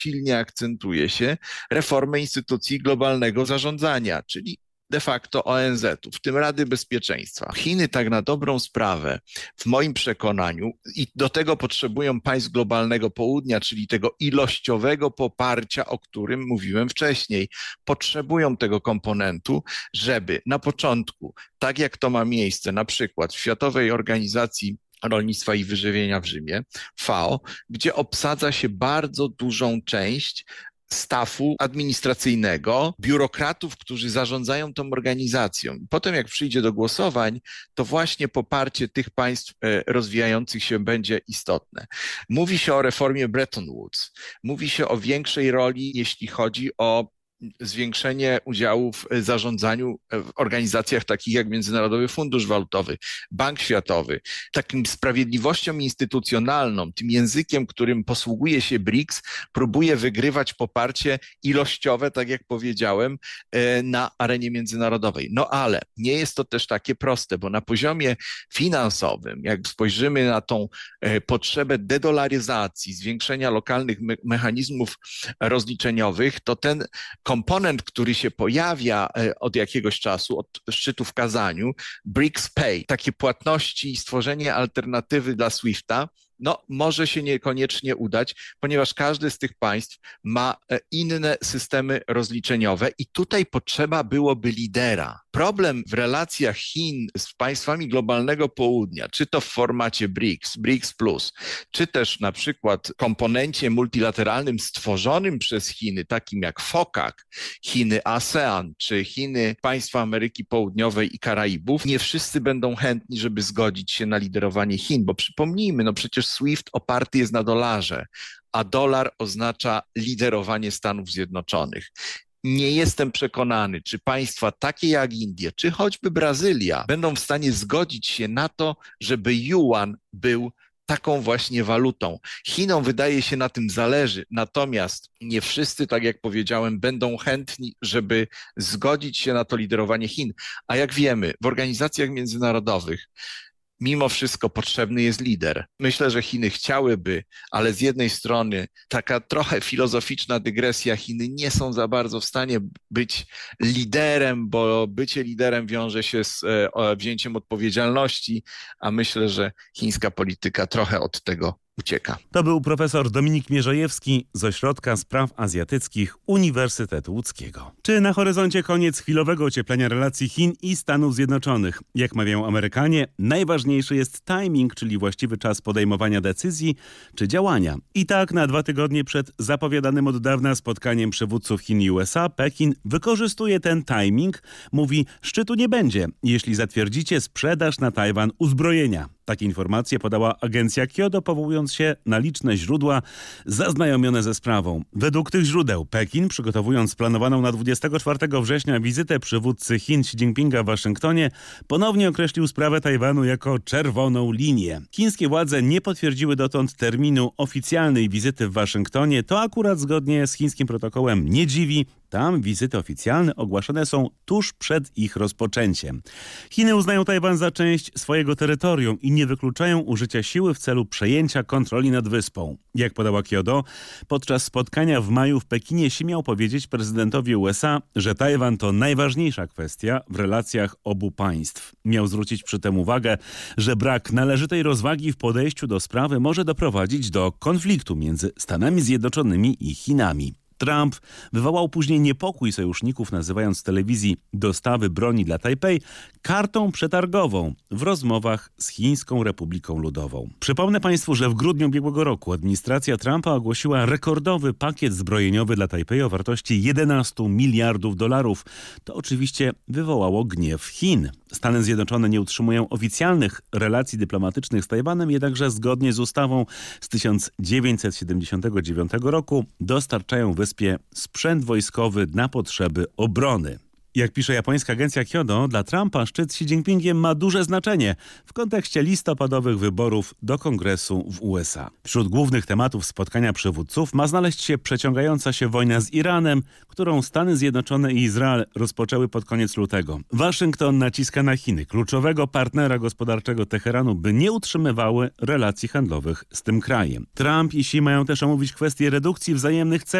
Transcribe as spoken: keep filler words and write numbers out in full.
silnie akcentuje się reformę instytucji globalnego zarządzania, czyli de facto O N Z-u, w tym Rady Bezpieczeństwa. Chiny tak na dobrą sprawę, w moim przekonaniu, i do tego potrzebują państw globalnego południa, czyli tego ilościowego poparcia, o którym mówiłem wcześniej. Potrzebują tego komponentu, żeby na początku, tak jak to ma miejsce na przykład w Światowej Organizacji Rolnictwa i Wyżywienia w Rzymie, F A O, gdzie obsadza się bardzo dużą część stafu administracyjnego, biurokratów, którzy zarządzają tą organizacją. Potem jak przyjdzie do głosowań, to właśnie poparcie tych państw rozwijających się będzie istotne. Mówi się o reformie Bretton Woods, mówi się o większej roli, jeśli chodzi o zwiększenie udziału w zarządzaniu w organizacjach takich jak Międzynarodowy Fundusz Walutowy, Bank Światowy. Takim sprawiedliwością instytucjonalną, tym językiem, którym posługuje się B R I C S, próbuje wygrywać poparcie ilościowe, tak jak powiedziałem, na arenie międzynarodowej. No ale nie jest to też takie proste, bo na poziomie finansowym, jak spojrzymy na tą potrzebę dedolaryzacji, zwiększenia lokalnych me- mechanizmów rozliczeniowych, to ten komponent, który się pojawia od jakiegoś czasu, od szczytu w Kazaniu, B R I C S Pay, takie płatności i stworzenie alternatywy dla SWIFT-a, no może się niekoniecznie udać, ponieważ każdy z tych państw ma inne systemy rozliczeniowe i tutaj potrzeba byłoby lidera. Problem w relacjach Chin z państwami globalnego południa, czy to w formacie B R I C S, B R I C S plus, czy też na przykład komponencie multilateralnym stworzonym przez Chiny, takim jak FOCAC, Chiny ASEAN, czy Chiny państwa Ameryki Południowej i Karaibów, nie wszyscy będą chętni, żeby zgodzić się na liderowanie Chin, bo przypomnijmy, no przecież SWIFT oparty jest na dolarze, a dolar oznacza liderowanie Stanów Zjednoczonych. Nie jestem przekonany, czy państwa takie jak Indie, czy choćby Brazylia będą w stanie zgodzić się na to, żeby juan był taką właśnie walutą. Chinom wydaje się na tym zależy, natomiast nie wszyscy, tak jak powiedziałem, będą chętni, żeby zgodzić się na to liderowanie Chin. A jak wiemy, w organizacjach międzynarodowych mimo wszystko potrzebny jest lider. Myślę, że Chiny chciałyby, ale z jednej strony taka trochę filozoficzna dygresja, Chiny nie są za bardzo w stanie być liderem, bo bycie liderem wiąże się z e, wzięciem odpowiedzialności, a myślę, że chińska polityka trochę od tego ucieka. To był profesor Dominik Mierzejewski z Ośrodka Spraw Azjatyckich Uniwersytetu Łódzkiego. Czy na horyzoncie koniec chwilowego ocieplenia relacji Chin i Stanów Zjednoczonych? Jak mawiają Amerykanie, najważniejszy jest timing, czyli właściwy czas podejmowania decyzji czy działania. I tak na dwa tygodnie przed zapowiadanym od dawna spotkaniem przywódców Chin i U S A, Pekin wykorzystuje ten timing, mówi: szczytu nie będzie, jeśli zatwierdzicie sprzedaż na Tajwan uzbrojenia. Takie informacje podała agencja Kyodo, powołując się na liczne źródła zaznajomione ze sprawą. Według tych źródeł Pekin, przygotowując planowaną na dwudziestego czwartego września wizytę przywódcy Chin Xi Jinpinga w Waszyngtonie, ponownie określił sprawę Tajwanu jako czerwoną linię. Chińskie władze nie potwierdziły dotąd terminu oficjalnej wizyty w Waszyngtonie. To akurat zgodnie z chińskim protokołem nie dziwi. Tam wizyty oficjalne ogłaszane są tuż przed ich rozpoczęciem. Chiny uznają Tajwan za część swojego terytorium i nie wykluczają użycia siły w celu przejęcia kontroli nad wyspą. Jak podała Kyodo, podczas spotkania w maju w Pekinie Xi miał powiedzieć prezydentowi U S A, że Tajwan to najważniejsza kwestia w relacjach obu państw. Miał zwrócić przy tym uwagę, że brak należytej rozwagi w podejściu do sprawy może doprowadzić do konfliktu między Stanami Zjednoczonymi i Chinami. Trump wywołał później niepokój sojuszników, nazywając w telewizji dostawy broni dla Tajpej kartą przetargową w rozmowach z Chińską Republiką Ludową. Przypomnę Państwu, że w grudniu ubiegłego roku administracja Trumpa ogłosiła rekordowy pakiet zbrojeniowy dla Tajpej o wartości jedenastu miliardów dolarów. To oczywiście wywołało gniew Chin. Stany Zjednoczone nie utrzymują oficjalnych relacji dyplomatycznych z Tajwanem, jednakże zgodnie z ustawą z tysiąc dziewięćset siedemdziesiątego dziewiątego roku dostarczają wyspie sprzęt wojskowy na potrzeby obrony. Jak pisze japońska agencja Kyodo, dla Trumpa szczyt z Xi Jinpingiem ma duże znaczenie w kontekście listopadowych wyborów do Kongresu w U S A. Wśród głównych tematów spotkania przywódców ma znaleźć się przeciągająca się wojna z Iranem, którą Stany Zjednoczone i Izrael rozpoczęły pod koniec lutego. Waszyngton naciska na Chiny, kluczowego partnera gospodarczego Teheranu, by nie utrzymywały relacji handlowych z tym krajem. Trump i Xi mają też omówić kwestię redukcji wzajemnych cen